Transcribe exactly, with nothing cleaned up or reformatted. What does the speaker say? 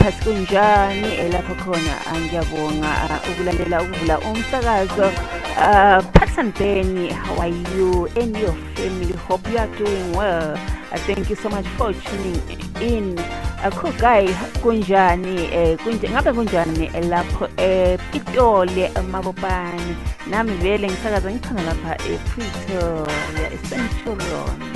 phasikunjani elapho khona ngiyabonga ukulandela ukuvula umsakazo. uh, Patson Benny, how are you and your family? Hope you are doing well. uh, thank you so much for tuning in. Akho guy kunjani eh ngabe kunjani lapho ePitoli eMabopane. Nami vele ngisakaza ngikhona lapha ePretoria eCenturion.